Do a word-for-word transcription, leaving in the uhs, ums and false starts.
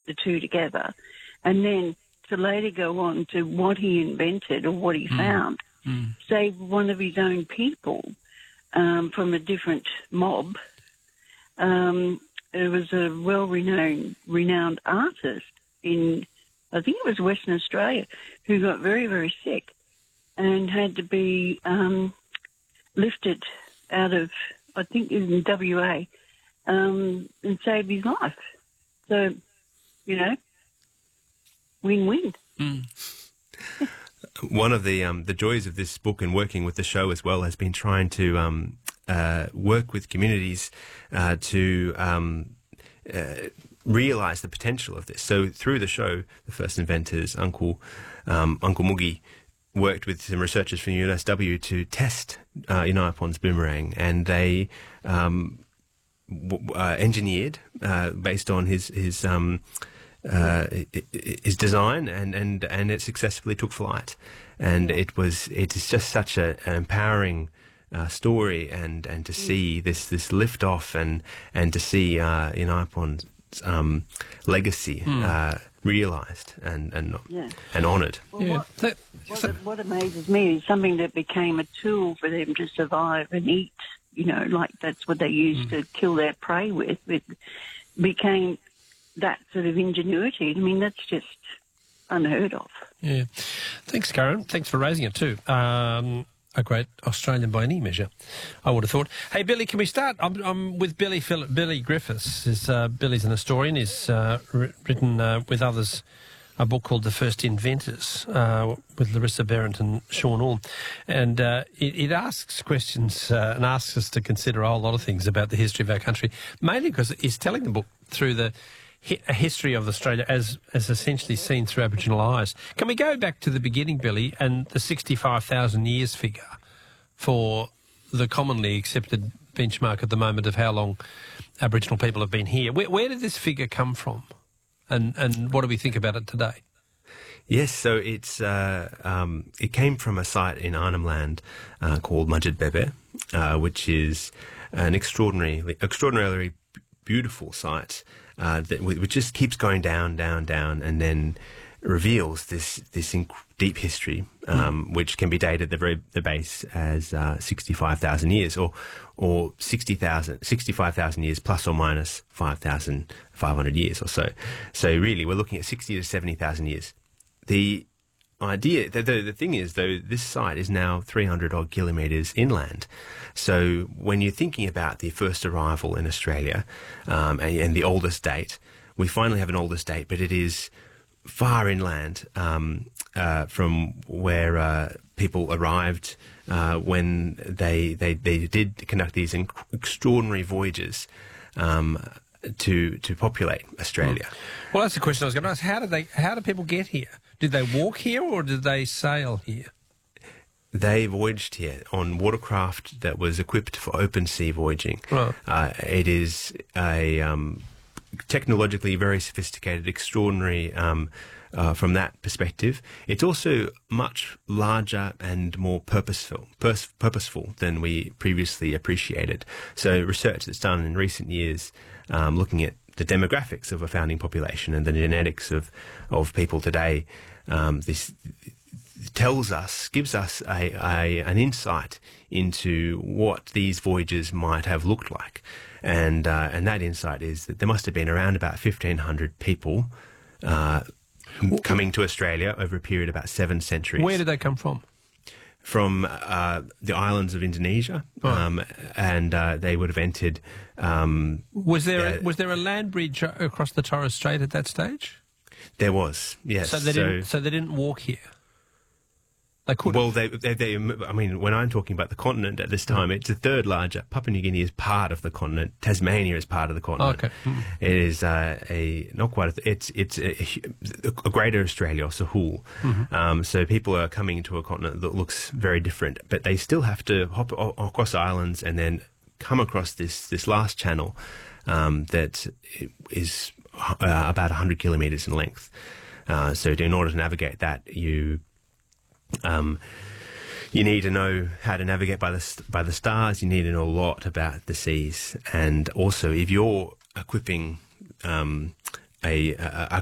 the two together, and then to later go on to what he invented or what he mm. found, mm. save one of his own people um, from a different mob. Um, it was a well-renowned renowned artist in, I think it was Western Australia, who got very, very sick and had to be um, lifted out of, I think in W A, um, and saved his life. So, you know, win-win. Mm. One of the um, the joys of this book and working with the show as well has been trying to um, uh, work with communities uh, to um, uh, realise the potential of this. So through the show, the first inventors, Uncle um, Uncle Moogie, worked with some researchers from U N S W to test uh, Unipon's boomerang, and they um, w- uh, engineered uh, based on his his um, uh, his design, and, and, and it successfully took flight. And it was it is just such a, an empowering uh, story, and, and to see this this lift off, and and to see uh, Unipon's um, legacy mm. uh, realised and and yeah. and honoured. Well, yeah. what, what, what amazes me is something that became a tool for them to survive and eat. You know, like that's what they used mm. to kill their prey with. It became that sort of ingenuity. I mean, that's just unheard of. Yeah. Thanks, Karen. Thanks for raising it too. Um, a great Australian by any measure, I would have thought. Hey, Billy, can we start? I'm, I'm with Billy Phillip, Billy Griffiths. Is, uh, Billy's an historian. He's uh, written uh, with others a book called The First Inventors uh, with Larissa Behrendt and Sean Orme. And uh, it, it asks questions uh, and asks us to consider a whole lot of things about the history of our country, mainly because he's telling the book through the a history of Australia as as essentially seen through Aboriginal eyes. Can we go back to the beginning, Billy, and the sixty-five thousand years figure for the commonly accepted benchmark at the moment of how long Aboriginal people have been here? Where, where did this figure come from, and and what do we think about it today? Yes, so it's uh, um, it came from a site in Arnhem Land uh, called Mudged Bebe, uh, which is an extraordinarily extraordinarily beautiful site. Uh, that which just keeps going down, down, down, and then reveals this this inc- deep history, um, mm. which can be dated at the very the base as uh, sixty-five thousand years, or or sixty thousand, sixty-five thousand years plus or minus five thousand five hundred years or so. So really, we're looking at sixty to seventy thousand years. The idea, the, the the thing is, though, this site is now three hundred odd kilometres inland. So when you're thinking about the first arrival in Australia um, and, and the oldest date, we finally have an oldest date, but it is far inland um, uh, from where uh, people arrived uh, when they, they they did conduct these inc- extraordinary voyages um, to to populate Australia. Well, that's the question I was going to ask. How did they? How did people get here? Did they walk here or did they sail here? They voyaged here on watercraft that was equipped for open sea voyaging. Right. Uh, it is a um, technologically very sophisticated, extraordinary um, uh, from that perspective. It's also much larger and more purposeful, pers- purposeful than we previously appreciated. So research that's done in recent years um, looking at the demographics of a founding population and the genetics of, of people today, um, this tells us, gives us a, a an insight into what these voyages might have looked like. And uh, and that insight is that there must have been around about fifteen hundred people uh, coming to Australia over a period of about seven centuries. Where did they come from? From uh, the islands of Indonesia, oh. um, and uh, they would have entered. Um, was there uh, a, was there a land bridge across the Torres Strait at that stage? There was, yes. So they so, didn't. So they didn't walk here. They could. Well, they, they, they. I mean, when I'm talking about the continent at this time, mm. it's the third larger. Papua New Guinea is part of the continent. Tasmania is part of the continent. Oh, okay. Mm. It is uh, a not quite. A, it's it's a, a greater Australia, or Sahul. Mm-hmm. Um, so people are coming into a continent that looks very different, but they still have to hop across islands and then come across this this last channel um, that is uh, about one hundred kilometres in length. Uh, so in order to navigate that, you Um, you need to know how to navigate by the by the stars. You need to know a lot about the seas, and also if you're equipping um, a, a